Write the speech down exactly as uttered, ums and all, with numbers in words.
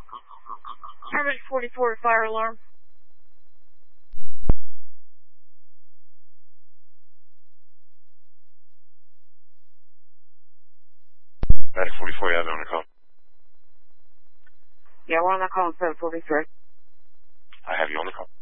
Paramedic forty-four, fire alarm. Medic forty-four, you have me on the call. Yeah, we're on that call in seven forty-three. I have you on the call.